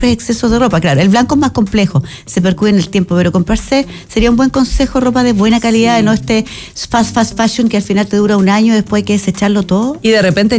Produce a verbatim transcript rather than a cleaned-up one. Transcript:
exceso de ropa. Claro, el blanco es más complejo, se percude en el tiempo, pero comprarse sería un buen consejo ropa de buena calidad, sí. No este fast, fast fashion que al final te dura un año y después hay que desecharlo todo. Y de repente